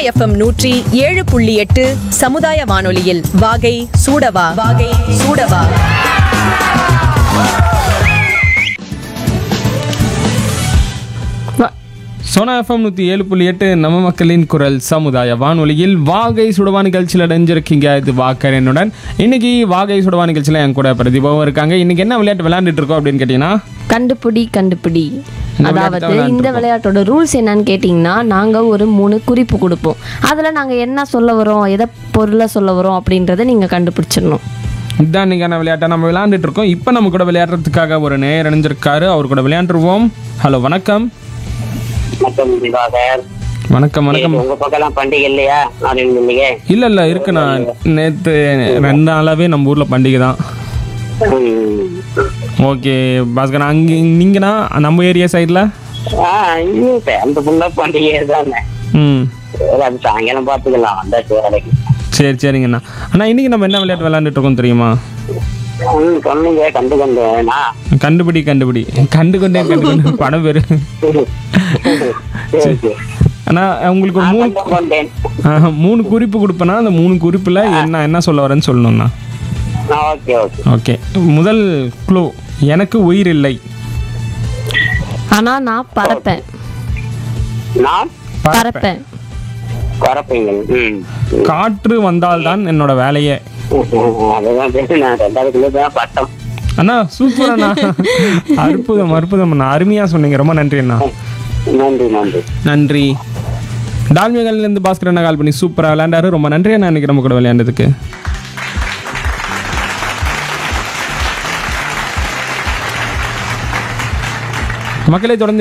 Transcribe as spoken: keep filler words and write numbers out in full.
FM நூற்றி ஏழு புள்ளி எட்டு சமுதாய வானொலியில் வாகை சூடவா வாகை சூடவா. சோனா எஃப்எம் நூற்றி ஏழு புள்ளி எட்டு நம்ம மக்களின் குரல் சமுதாய வானொலியில் வாகை சுடவா நிகழ்ச்சியில் அடைஞ்சிருக்கீங்க. இது வாக்கரனுடன் இன்னைக்கு வாகை சுடவா நிகழ்ச்சியில் என் கூட பிரதிபாவும் இருக்காங்க. இன்னைக்கு என்ன விளையாட்டு விளையாண்டுட்டு இருக்கோம் அப்படின்னு கேட்டீங்கன்னா, கண்டுபிடி கண்டுபிடி. அதாவது இந்த விளையாட்டோட ரூல்ஸ் என்னன்னு கேட்டிங்கன்னா, நாங்கள் ஒரு மூணு குறிப்பு கொடுப்போம். அதில் நாங்கள் என்ன சொல்ல வரோம், எதை பொருளை சொல்ல வரோம் அப்படின்றத நீங்கள் கண்டுபிடிச்சிடணும். இதுதான் இன்னைக்கான விளையாட்டை நம்ம விளையாண்டுட்டு இருக்கோம். இப்போ நம்ம கூட விளையாடுறதுக்காக ஒரு நேயர் இணைஞ்சிருக்காரு. அவர் கூட விளையாண்டுருவோம். ஹலோ, வணக்கம். வணக்கம் திவாகர். வணக்கம் வணக்கம். உங்க பக்கம் பண்டிகை இல்லையா? இல்லையே. இல்ல இல்ல இருக்குண்ணா. நேற்று ரெண்டு நாளாவே நம்ம ஊர்ல பண்டிகை தான். ஓகே பாஸ்கர், அங்க நீங்கண்ணா நம்ம ஏரியா சைட்ல அந்த புள்ள பண்டிகை தானே. ம், அது சாயங்காலம் பார்த்துக்கலாம். வந்தாச்சு வேலைக்கு. சரி சரிங்கண்ணா. அண்ணா இன்னைக்கு நம்ம என்ன விளையாட்டு விளையாண்டுட்டு இருக்கோம் தெரியுமா? சொன்னீங்க கண்டு கொண்டேனா? கண்டுபிடி கண்டுபிடி கண்டு கொண்டேன் கண்டு கொண்டு படம் பேரு. அண்ணா உங்களுக்கு ஒரு மூணு ஆஹ், மூணு குறிப்பு கொடுப்பேன்னா அந்த மூணு குறிப்புல என்ன என்ன சொல்ல வரேன்னு சொல்லணும்ண்ணா. Okay okay okay. முதல் க்ளூ, எனக்கு உயிர் இல்லை. ஆனா நான் பறப்பேன். நான் பறப்பேன். பரப்பீங்க. ம் காற்று வந்தால்தான் என்னோட வேலையே. அதுதான் பேசு. நான் ரெண்டாவது கிலோ தான் பட்டம். அண்ணா சூப்பர் அண்ணா. அற்புதம் அற்புதம் அண்ணா, அருமையா சொன்னீங்க. ரொம்ப நன்றி அண்ணா. நன்றி நன்றி நன்றி. டால்மியகல்லேருந்து பாஸ்கர் அண்ணா கால் பண்ணி சூப்பராக விளையாண்டாரு. ரொம்ப நன்றி அண்ணா இன்னைக்கு நம்ம கூட விளையாண்டதுக்கு. மக்களை தொடர்ந்து